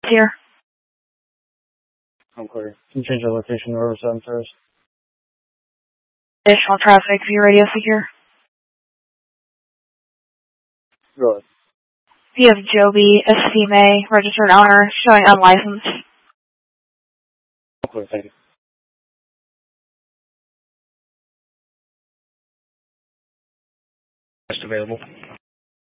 Here. I'm clear. Can you change your location to Riverside first? Additional traffic, view radio secure. Go ahead. You have Joby Estime, registered owner, showing unlicensed. I'm clear, thank you. Just available.